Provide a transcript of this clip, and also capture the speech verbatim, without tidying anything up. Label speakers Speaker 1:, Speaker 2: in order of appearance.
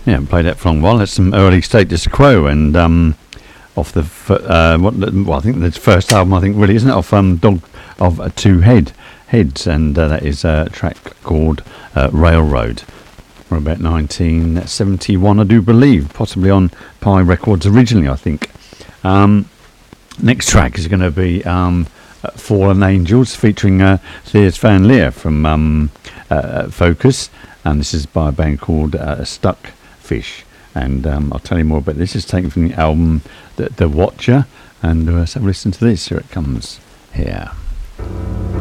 Speaker 1: Yeah, haven't played that for a long while. That's some early Status Quo, and um, off the f- uh, what? Well, I think the first album, I think, really, isn't it? Off um, Dog of uh, Two Head Heads, and uh, that is a track called uh, Railroad. From about nineteen seventy-one, I do believe, possibly on Pi Records originally, I think. Um, next track is going to be um, Fallen Angels, featuring uh, Theus Van Leer from um, uh, Focus, and this is by a band called uh, Stuck Fish, and um, I'll tell you more about this. It's taken from the album The, the Watcher, and uh, so listen to this. Here it comes. Here.